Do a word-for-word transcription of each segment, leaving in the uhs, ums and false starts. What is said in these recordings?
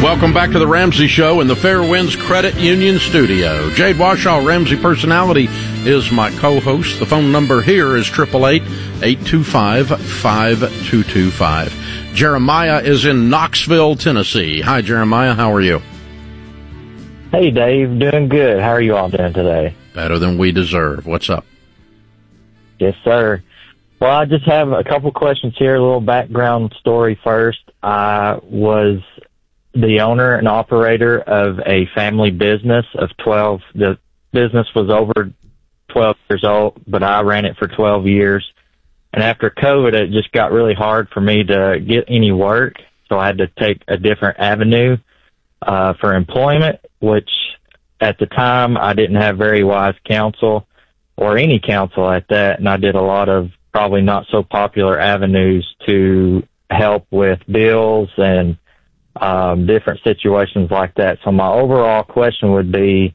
Welcome back to the Ramsey Show in the Fairwinds Credit Union studio. Jade Washaw, Ramsey Personality, is my co-host. The phone number here is eight eight eight, eight two five, five two two five. Jeremiah is in Knoxville, Tennessee. Hi, Jeremiah. How are you? Hey, Dave. Doing good. How are you all doing today? Better than we deserve. What's up? Yes, sir. Well, I just have a couple questions here, a little background story first. I was the owner and operator of a family business of twelve. The business was over twelve years old, but I ran it for twelve years. And after COVID, it just got really hard for me to get any work, so I had to take a different avenue uh, for employment, which at the time I didn't have very wise counsel or any counsel at that, and I did a lot of probably not so popular avenues to help with bills and um, different situations like that. So my overall question would be,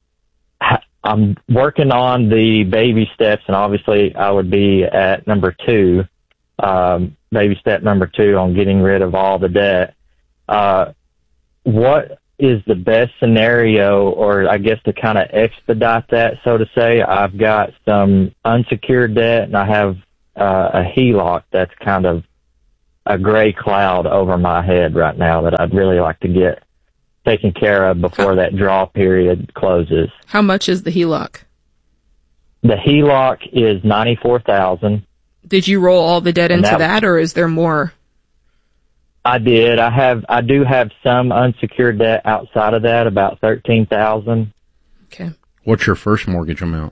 I'm working on the baby steps, and obviously I would be at number two, um, baby step number two on getting rid of all the debt. Uh, what is the best scenario, or I guess to kind of expedite that, so to say? I've got some unsecured debt, and I have uh, a H E L O C that's kind of a gray cloud over my head right now that I'd really like to get taken care of before that draw period closes. How much is the H E L O C? The H E L O C is ninety-four thousand dollars. Did you roll all the debt into that, that, or is there more? I did. I have. I do have some unsecured debt outside of that, about thirteen thousand. Okay. What's your first mortgage amount?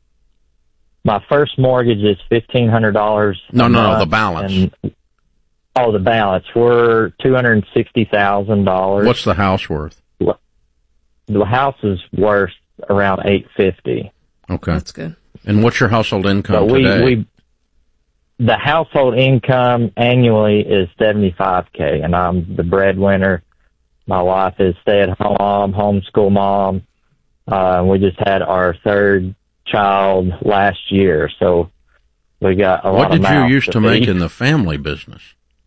My first mortgage is fifteen hundred dollars. No, no, no, the balance. And, oh, the balance. We're two hundred and sixty thousand dollars. What's the house worth? The house is worth around eight fifty. Okay, that's good. And what's your household income so we, today? We, the household income annually is seventy-five K, and I'm the breadwinner. My wife is stay-at-home mom, homeschool mom. Uh, we just had our third child last year, so we got a lot of What did you used to, to make in the family business?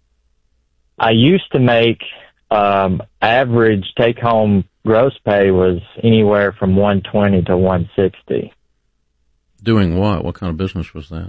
I used to make um, average take-home gross pay was anywhere from one twenty to one sixty. Doing what? What kind of business was that?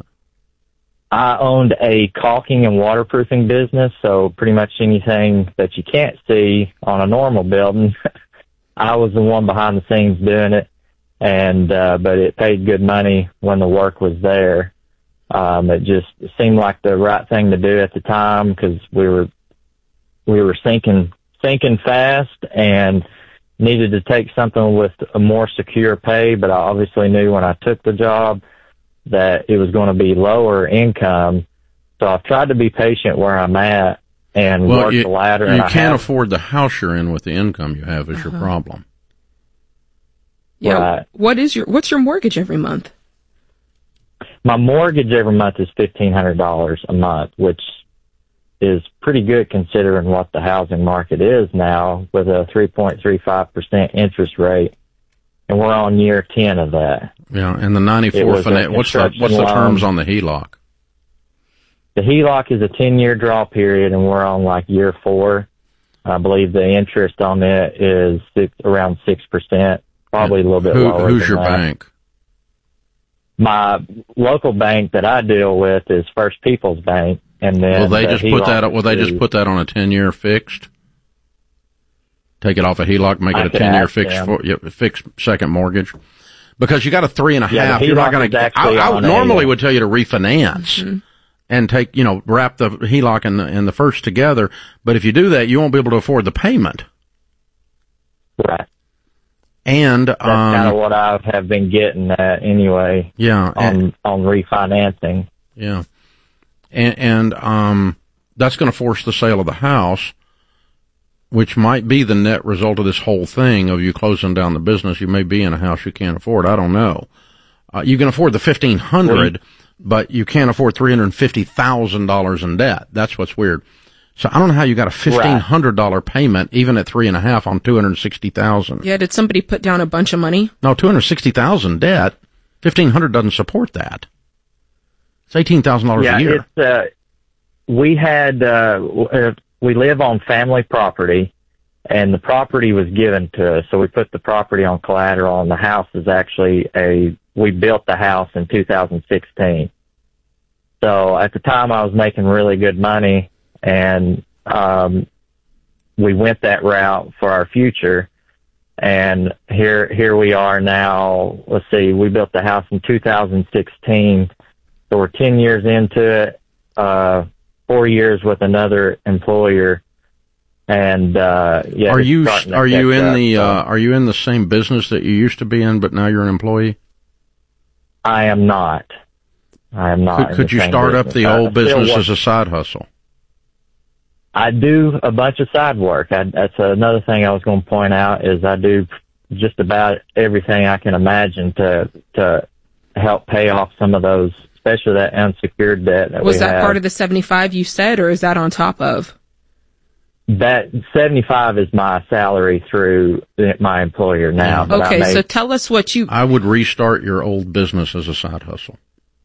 I owned a caulking and waterproofing business, so pretty much anything that you can't see on a normal building, I was the one behind the scenes doing it, and uh, but it paid good money when the work was there. Um, it just seemed like the right thing to do at the time because we were we were sinking sinking fast and needed to take something with a more secure pay. But I obviously knew when I took the job that it was going to be lower income. So I've tried to be patient where I'm at and well, work you, the ladder. You and I can't have, afford the house you're in with the income you have is uh-huh. your problem. Yeah. Right. What is your what's your mortgage every month? My mortgage every month is fifteen hundred dollars a month, which is pretty good considering what the housing market is now with a three point three five percent interest rate. And we're on year ten of that. Yeah, and the ninety-four finance, what's the, what's the terms on the H E L O C? The H E L O C is a ten-year draw period, and we're on like year four. I believe the interest on it is six, around six percent, probably and a little bit who, lower Who's than your that. bank? My local bank that I deal with is First People's Bank, and then will they the just H E L O C put that? Will they is, just put that on a ten-year fixed? Take it off a H E L O C, make it I a ten-year fixed, for, yeah, fixed second mortgage. Because you got a three and a yeah, half, you're not going to. I, I normally a, would tell you to refinance mm-hmm. and take, you know, wrap the H E L O C and the, and the first together. But if you do that, you won't be able to afford the payment. Right. And that's um, kind of what I have been getting at anyway. Yeah. On and, on refinancing. Yeah. And and um, that's going to force the sale of the house, which might be the net result of this whole thing of you closing down the business. You may be in a house you can't afford. I don't know. Uh, you can afford the fifteen hundred dollars, but you can't afford three hundred fifty thousand dollars in debt. That's what's weird. So I don't know how you got a fifteen hundred dollars right. payment, even at three and a half on two hundred sixty thousand dollars. Yeah, did somebody put down a bunch of money? No, two hundred sixty thousand dollars debt. fifteen hundred dollars doesn't support that. It's eighteen thousand dollars yeah, a year. It's, uh, we had, uh, we live on family property, and the property was given to us. So we put the property on collateral, and the house is actually a, we built the house in two thousand sixteen. So at the time I was making really good money, and, um, we went that route for our future. And here, here we are now. Let's see, we built the house in two thousand sixteen. So we're ten years into it, uh, four years with another employer. And, uh, yeah. Are you, are you in up, the, so. uh, are you in the same business that you used to be in, but now you're an employee? I am not. I am not. Could, could you start business. up the I old business work. as a side hustle? I do a bunch of side work. I, that's another thing I was going to point out is I do just about everything I can imagine to, to help pay off some of those, especially that unsecured debt that we have. Was that part of the seventy-five you said, or is that on top of? That seventy-five is my salary through my employer now. Yeah. Okay, so tell us what you... I would restart your old business as a side hustle.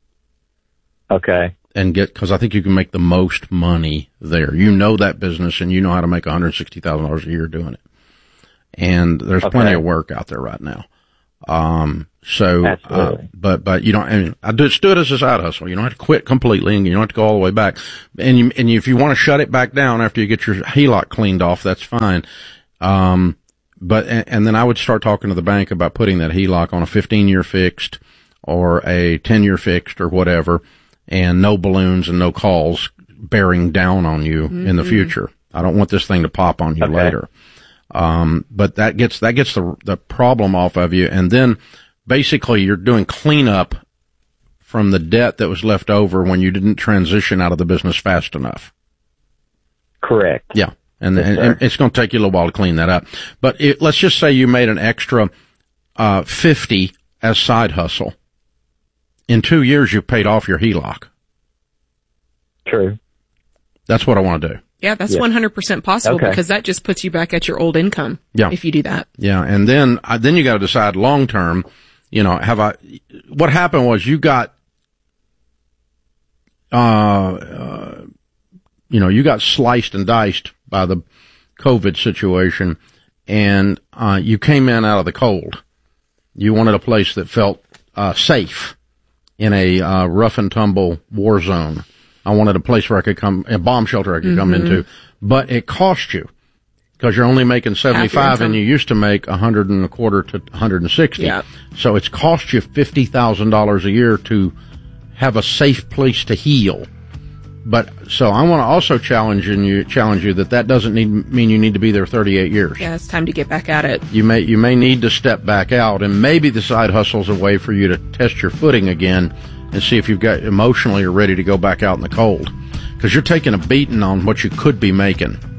Okay. And get, because I think you can make the most money there. You know that business, and you know how to make one hundred sixty thousand dollars a year doing it. And there's okay. plenty of work out there right now. Um, so, Absolutely. Uh, but, but you don't, I mean, I do, do it as a side hustle. You don't have to quit completely, and you don't have to go all the way back. And you, and if you want to shut it back down after you get your H E L O C cleaned off, that's fine. Um, but, and, and then I would start talking to the bank about putting that H E L O C on a fifteen year fixed or a ten year fixed or whatever, and no balloons and no calls bearing down on you mm-hmm. in the future. I don't want this thing to pop on you okay. later. Um, but that gets, that gets the, the problem off of you. And then basically you're doing cleanup from the debt that was left over when you didn't transition out of the business fast enough. Correct. Yeah. And, yes, and, and it's going to take you a little while to clean that up. But it, let's just say you made an extra, uh, fifty as side hustle. In two years, you've paid off your H E L O C. True. That's what I want to do. Yeah, that's yeah. one hundred percent possible okay. because that just puts you back at your old income. Yeah. If you do that. Yeah. And then, uh, then you got to decide long term, you know, have I, what happened was you got, uh, uh, you know, you got sliced and diced by the COVID situation, and, uh, you came in out of the cold. You wanted a place that felt, uh, safe in a, uh, rough and tumble war zone. I wanted a place where I could come, a bomb shelter I could mm-hmm. come into, but it cost you because you're only making seventy-five and you used to make a hundred and a quarter to one hundred sixty. Yep. So it's cost you fifty thousand dollars a year to have a safe place to heal. But so I want to also challenge you, challenge you that that doesn't need, mean you need to be there thirty-eight years. Yeah, it's time to get back at it. You may, you may need to step back out, and maybe the side hustle's a way for you to test your footing again and see if you've got emotionally you're ready to go back out in the cold. Because you're taking a beating on what you could be making.